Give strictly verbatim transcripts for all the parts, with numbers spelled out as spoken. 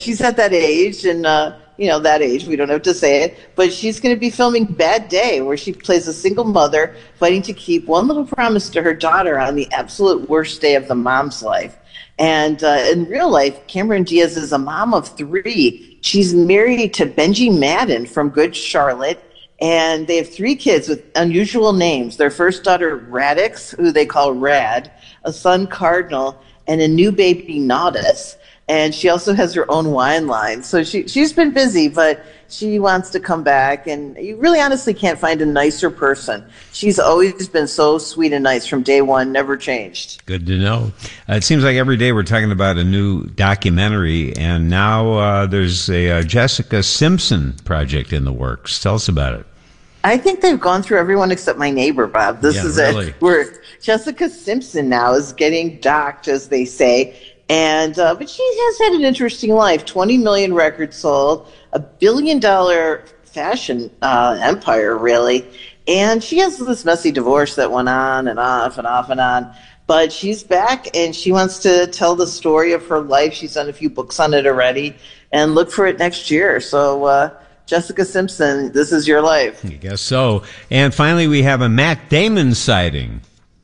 she's at that age, and uh, you know, that age, we don't have to say it, but she's going to be filming Bad Day, where she plays a single mother fighting to keep one little promise to her daughter on the absolute worst day of the mom's life. And uh, in real life, Cameron Diaz is a mom of three. She's married to Benji Madden from Good Charlotte, and they have three kids with unusual names. Their first daughter, Radix, who they call Rad, a son, Cardinal, and a new baby, Naudus. And she also has her own wine line. So she, she's been busy, but she wants to come back. And you really honestly can't find a nicer person. She's always been so sweet and nice from day one, never changed. Good to know. Uh, it seems like every day we're talking about a new documentary. And now uh, there's a uh, Jessica Simpson project in the works. Tell us about it. I think they've gone through everyone except my neighbor, Bob. This yeah, is really. it. Where Jessica Simpson now is getting docked, as they say. And uh, but she has had an interesting life. twenty million records sold, a billion dollar fashion uh, empire, really. And she has this messy divorce that went on and off and off and on. But she's back, and she wants to tell the story of her life. She's done a few books on it already, and look for it next year. So uh, Jessica Simpson, this is your life. I guess so. And finally, we have a Matt Damon sighting.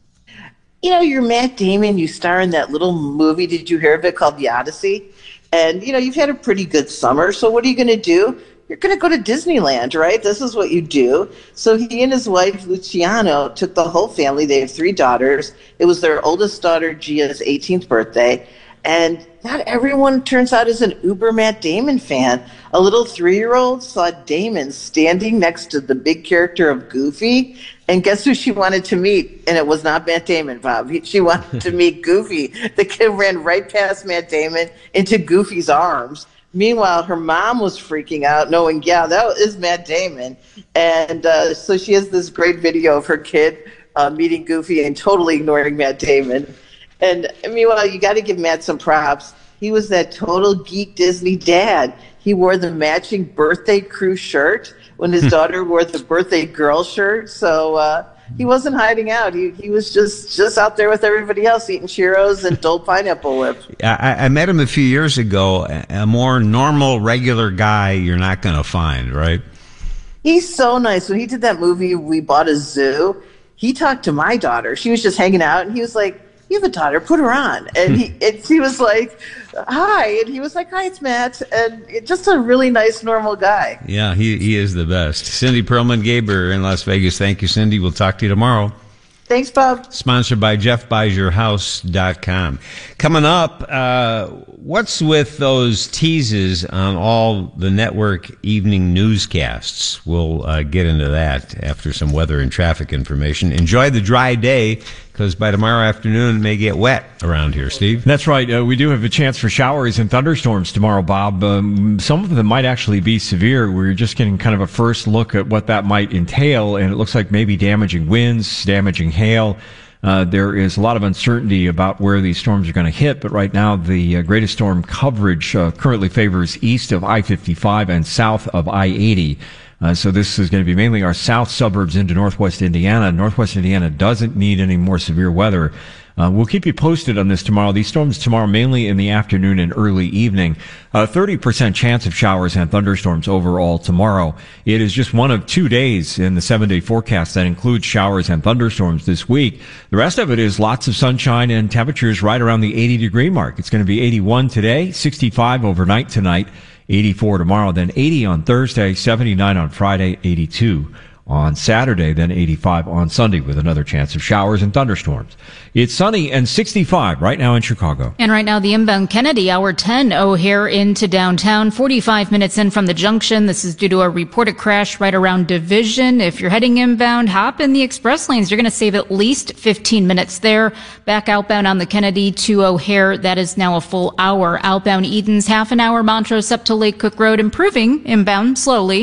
You know, you're Matt Damon, you star in that little movie, did you hear of it, called The Odyssey? And, you know, you've had a pretty good summer, so what are you going to do? You're going to go to Disneyland, right? This is what you do. So he and his wife, Luciano, took the whole family. They have three daughters. It was their oldest daughter, Gia's eighteenth birthday. And not everyone, turns out, is an uber Matt Damon fan. A little three-year-old saw Damon standing next to the big character of Goofy, and guess who she wanted to meet? And it was not Matt Damon, Bob. She wanted to meet Goofy. The kid ran right past Matt Damon into Goofy's arms. Meanwhile, her mom was freaking out, knowing, yeah, that is Matt Damon. And uh, so she has this great video of her kid uh, meeting Goofy and totally ignoring Matt Damon. And meanwhile, you got to give Matt some props. He was that total geek Disney dad. He wore the matching birthday crew shirt when his daughter wore the birthday girl shirt. So uh, he wasn't hiding out. He he was just, just out there with everybody else eating churros and Dole Pineapple Whip. I, I met him a few years ago. A more normal, regular guy you're not going to find, right? He's so nice. When he did that movie, We Bought a Zoo, he talked to my daughter. She was just hanging out, and he was like, you have a daughter, put her on. And he and she was like, hi. And he was like, hi, it's Matt. And it, just a really nice, normal guy. Yeah, he, he is the best. Cindy Perlman-Gaber in Las Vegas. Thank you, Cindy. We'll talk to you tomorrow. Thanks, Bob. Sponsored by Jeff Buys Your House dot com. Coming up, uh, what's with those teases on all the network evening newscasts? We'll uh, get into that after some weather and traffic information. Enjoy the dry day, because by tomorrow afternoon it may get wet around here, Steve. That's right. Uh, we do have a chance for showers and thunderstorms tomorrow, Bob. Um, some of them might actually be severe. We're just getting kind of a first look at what that might entail, and it looks like maybe damaging winds, damaging hail. Uh, there is a lot of uncertainty about where these storms are going to hit, but right now the uh, greatest storm coverage uh, currently favors east of I fifty-five and south of I eighty. Uh, so this is going to be mainly our south suburbs into northwest Indiana. Northwest Indiana doesn't need any more severe weather. Uh, we'll keep you posted on this tomorrow. These storms tomorrow mainly in the afternoon and early evening. Uh, thirty percent chance of showers and thunderstorms overall tomorrow. It is just one of two days in the seven-day forecast that includes showers and thunderstorms this week. The rest of it is lots of sunshine and temperatures right around the eighty-degree mark. It's going to be eighty-one today, sixty-five overnight tonight, eighty-four tomorrow, then eighty on Thursday, seventy-nine on Friday, eighty-two on Saturday, then eighty-five on Sunday with another chance of showers and thunderstorms. It's sunny and sixty-five right now in Chicago. And right now, the inbound Kennedy, hour ten, O'Hare into downtown, forty-five minutes in from the junction. This is due to a reported crash right around Division. If you're heading inbound, hop in the express lanes. You're going to save at least fifteen minutes there. Back outbound on the Kennedy to O'Hare, that is now a full hour. Outbound Edens, half an hour. Montrose up to Lake Cook Road, improving inbound slowly.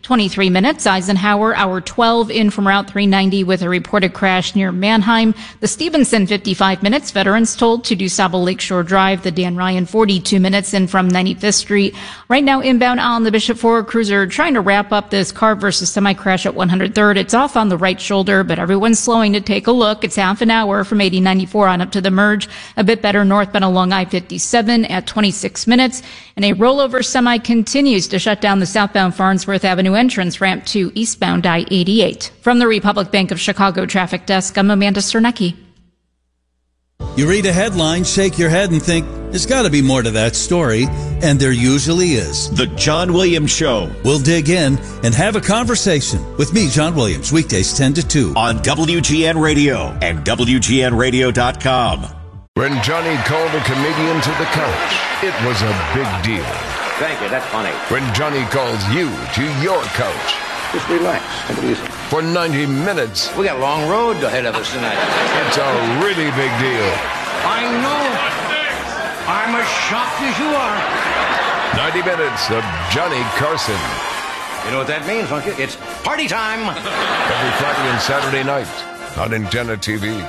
twenty-three minutes. Eisenhower, hour twelve, in from Route three ninety with a reported crash near Mannheim. The Stevenson, fifty-five minutes. Veterans told to DuSable Lakeshore Drive. The Dan Ryan, forty-two minutes in from ninety-fifth Street. Right now, inbound on the Bishop Ford Cruiser, trying to wrap up this car versus semi crash at one hundred third. It's off on the right shoulder, but everyone's slowing to take a look. It's half an hour from eighty ninety-four on up to the merge. A bit better northbound along I fifty-seven at twenty-six minutes. And a rollover semi continues to shut down the southbound Farnsworth Avenue entrance ramp to eastbound I eighty-eight. From the Republic Bank of Chicago Traffic Desk, I'm Amanda Cernecki. You read a headline, shake your head, and think, there's got to be more to that story, and there usually is. The John Williams Show. We'll dig in and have a conversation with me, John Williams, weekdays ten to two. On W G N Radio and W G N radio dot com. When Johnny called a comedian to the couch, it was a big deal. Thank you, that's funny. When Johnny calls you to your couch. Just relax, take it easy. For ninety minutes. We got a long road ahead of us tonight. It's a really big deal. I know. I'm as shocked as you are. ninety minutes of Johnny Carson. You know what that means, don't you? It's party time. Every Friday and Saturday night on Antenna T V.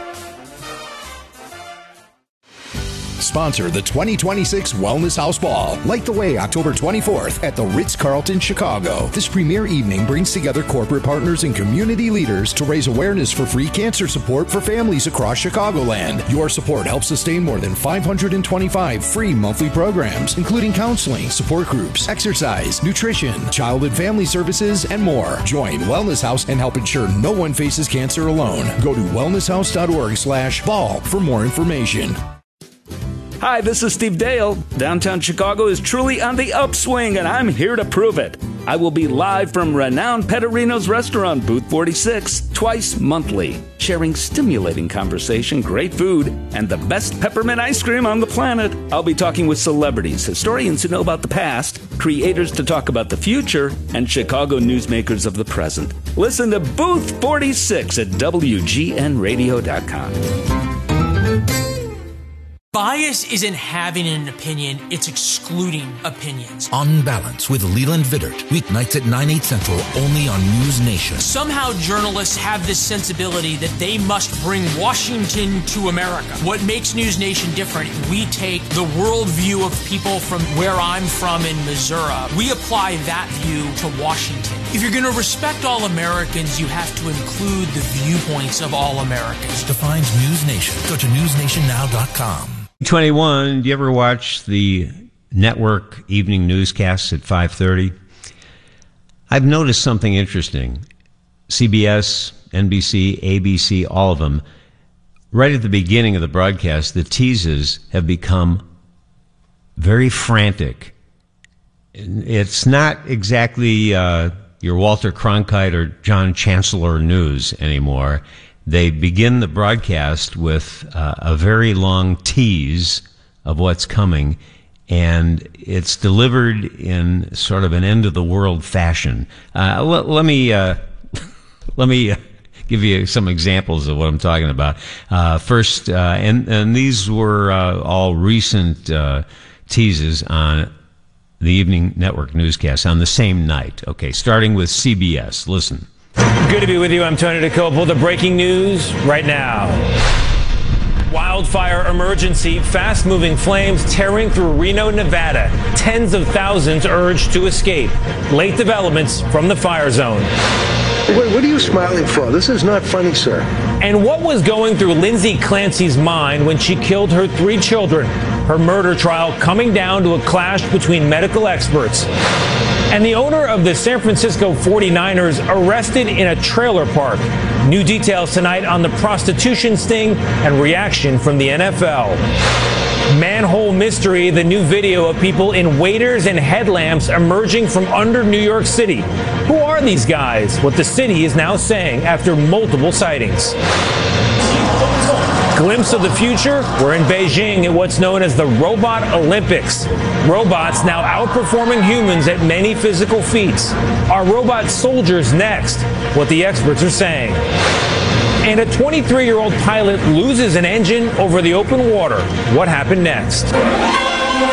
Sponsor the twenty twenty-six Wellness House Ball. Light the way October twenty-fourth at the Ritz-Carlton, Chicago. This premier evening brings together corporate partners and community leaders to raise awareness for free cancer support for families across Chicagoland. Your support helps sustain more than five hundred twenty-five free monthly programs, including counseling, support groups, exercise, nutrition, child and family services, and more. Join Wellness House and help ensure no one faces cancer alone. Go to wellness house dot org slash ball for more information. Hi, this is Steve Dale. Downtown Chicago is truly on the upswing, and I'm here to prove it. I will be live from renowned Petterino's restaurant, Booth forty-six, twice monthly, sharing stimulating conversation, great food, and the best peppermint ice cream on the planet. I'll be talking with celebrities, historians who know about the past, creators to talk about the future, and Chicago newsmakers of the present. Listen to Booth forty-six at W G N radio dot com. Bias isn't having an opinion, it's excluding opinions. On Balance with Leland Vittert, weeknights at nine, eight central, only on News Nation. Somehow journalists have this sensibility that they must bring Washington to America. What makes News Nation different, we take the worldview of people from where I'm from in Missouri. We apply that view to Washington. If you're going to respect all Americans, you have to include the viewpoints of all Americans. Defines News Nation. Go to news nation now dot com. twenty-one, do you ever watch the network evening newscasts at five thirty? I've noticed something interesting. C B S, N B C, A B C, all of them, right at the beginning of the broadcast, the teases have become very frantic. It's not exactly uh, your Walter Cronkite or John Chancellor news anymore. They begin the broadcast with uh, a very long tease of what's coming, and it's delivered in sort of an end-of-the-world fashion. Uh, let, let me uh, let me uh, give you some examples of what I'm talking about. Uh, first, uh, and, and these were uh, all recent uh, teases on the evening network newscast on the same night. Okay, starting with C B S. Listen. Good to be with you. I'm Tony DeCopo. The breaking news right now. Wildfire emergency. Fast-moving flames tearing through Reno, Nevada. Tens of thousands urged to escape. Late developments from the fire zone. Wait, what are you smiling for? This is not funny, sir. And what was going through Lindsay Clancy's mind when she killed her three children? Her murder trial coming down to a clash between medical experts. And the owner of the San Francisco forty-niners arrested in a trailer park. New details tonight on the prostitution sting and reaction from the N F L. Manhole mystery, the new video of people in waders and headlamps emerging from under New York City. Who are these guys? What the city is now saying after multiple sightings. Glimpse of the future, we're in Beijing at what's known as the Robot Olympics. Robots now outperforming humans at many physical feats. Are robot soldiers next? What the experts are saying. And a twenty-three-year-old pilot loses an engine over the open water. What happened next?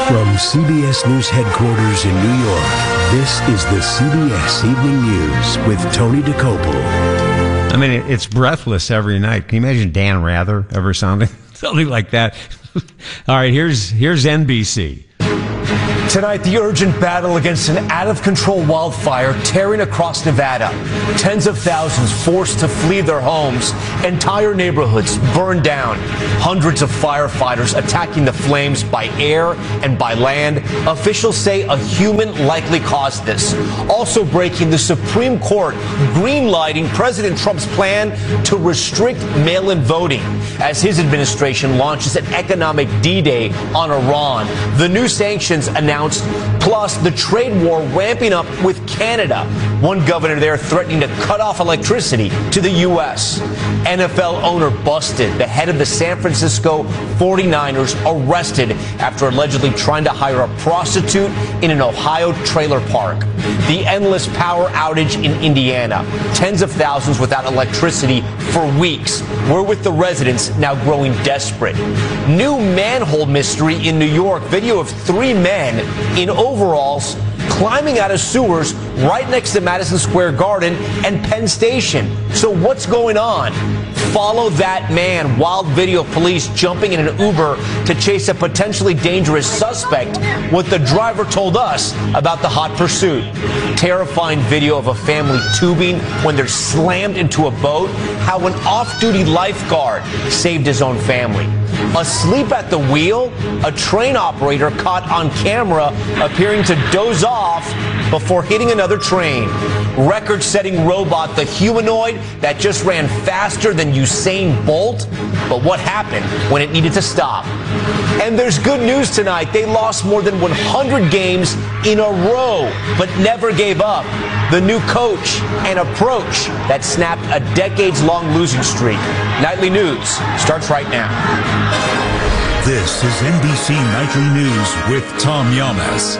From C B S News headquarters in New York, this is the C B S Evening News with Tony DeCoppel. I mean, it's breathless every night. Can you imagine Dan Rather ever sounding something like that? All right, here's here's N B C. Tonight, the urgent battle against an out-of-control wildfire tearing across Nevada. Tens of thousands forced to flee their homes. Entire neighborhoods burned down. Hundreds of firefighters attacking the flames by air and by land. Officials say a human likely caused this. Also breaking, the Supreme Court green-lighting President Trump's plan to restrict mail-in voting as his administration launches an economic D-Day on Iran. The new sanctions announced, plus the trade war ramping up with Canada. One governor there threatening to cut off electricity to the U S. N F L owner busted. The head of the San Francisco forty-niners arrested after allegedly trying to hire a prostitute in an Ohio trailer park. The endless power outage in Indiana. Tens of thousands without electricity for weeks. We're with the residents now growing desperate. New manhole mystery in New York. Video of three men in overalls climbing out of sewers right next to Madison Square Garden and Penn Station. So what's going on? Follow that man. Wild video of police jumping in an Uber to chase a potentially dangerous suspect. What the driver told us about the hot pursuit. Terrifying video of a family tubing when they're slammed into a boat. How an off-duty lifeguard saved his own family. Asleep at the wheel, a train operator caught on camera appearing to doze off before hitting another train. Record-setting robot, the humanoid that just ran faster than Usain Bolt. But what happened when it needed to stop? And there's good news tonight. They lost more than one hundred games in a row, but never gave up. The new coach, an approach that snapped a decades-long losing streak. Nightly News starts right now. This is N B C Nightly News with Tom Llamas.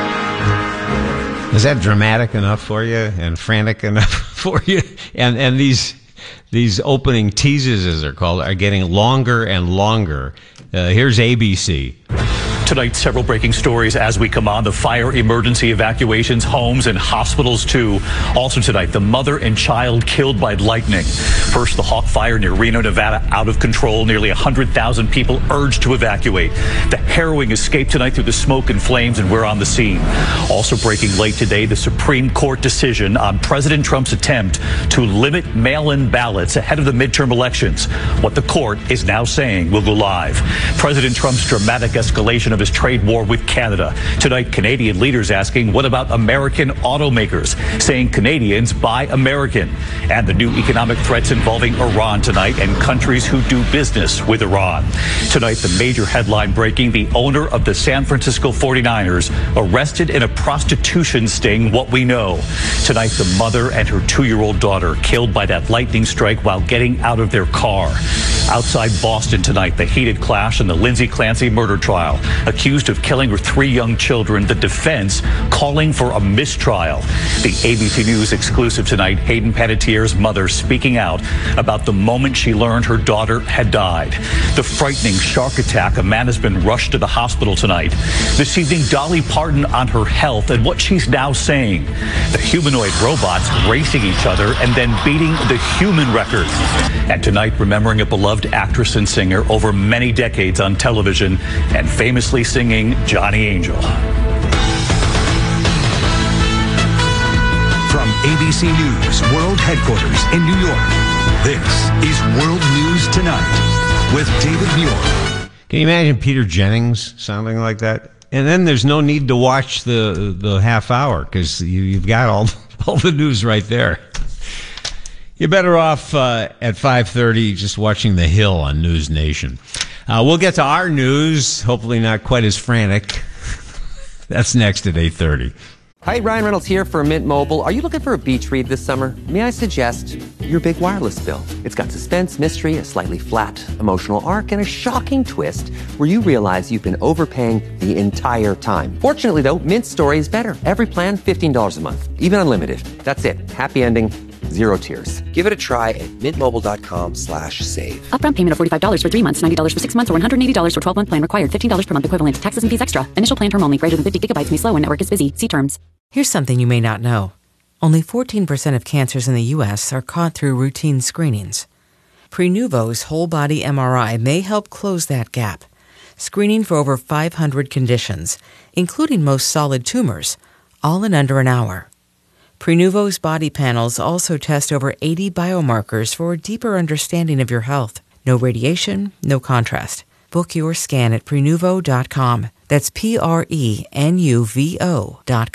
Is that dramatic enough for you and frantic enough for you? And and these these opening teases, as they're called, are getting longer and longer. Uh, here's A B C. Tonight, several breaking stories as we come on. The fire emergency evacuations, homes and hospitals too. Also tonight, the mother and child killed by lightning. First, the Hawk Fire near Reno, Nevada, out of control. Nearly one hundred thousand people urged to evacuate. The harrowing escape tonight through the smoke and flames, and we're on the scene. Also breaking late today, the Supreme Court decision on President Trump's attempt to limit mail-in ballots ahead of the midterm elections. What the court is now saying will go live. President Trump's dramatic escalation of his trade war with Canada. Tonight, Canadian leaders asking, what about American automakers? Saying Canadians buy American. And the new economic threats involving Iran tonight and countries who do business with Iran. Tonight, the major headline breaking, the owner of the San Francisco forty-niners arrested in a prostitution sting. What we know. Tonight, the mother and her two-year-old daughter killed by that lightning strike while getting out of their car. Outside Boston tonight, the heated clash in the Lindsay Clancy murder trial. Accused of killing her three young children, the defense calling for a mistrial. The A B C News exclusive tonight, Hayden Panettiere's mother speaking out about the moment she learned her daughter had died. The frightening shark attack, a man has been rushed to the hospital tonight. This evening, Dolly Parton on her health and what she's now saying. The humanoid robots racing each other and then beating the human record. And tonight, remembering a beloved actress and singer over many decades on television and famously singing Johnny Angel. From A B C News World Headquarters in New York, this is World News Tonight with David Muir. Can you imagine Peter Jennings sounding like that? And then there's no need to watch the the half hour because you, you've got all all the news right there. You're better off uh, at five thirty just watching The Hill on News Nation. Uh, we'll get to our news, hopefully not quite as frantic. That's next at eight thirty. Hi, Ryan Reynolds here for Mint Mobile. Are you looking for a beach read this summer? May I suggest your big wireless bill? It's got suspense, mystery, a slightly flat emotional arc, and a shocking twist where you realize you've been overpaying the entire time. Fortunately, though, Mint's story is better. Every plan, fifteen dollars a month, even unlimited. That's it. Happy ending. Zero tiers. Give it a try at mintmobile.com slash save. Upfront payment of forty-five dollars for three months, ninety dollars for six months, or one hundred eighty dollars for twelve-month plan required. fifteen dollars per month equivalent. Taxes and fees extra. Initial plan term only. Greater than fifty gigabytes may slow when network is busy. See terms. Here's something you may not know. Only fourteen percent of cancers in the U S are caught through routine screenings. Prenuvo's whole-body M R I may help close that gap, screening for over five hundred conditions, including most solid tumors, all in under an hour. Prenuvo's body panels also test over eighty biomarkers for a deeper understanding of your health. No radiation, no contrast. Book your scan at Prenuvo dot com. That's P R E N U V O dot com.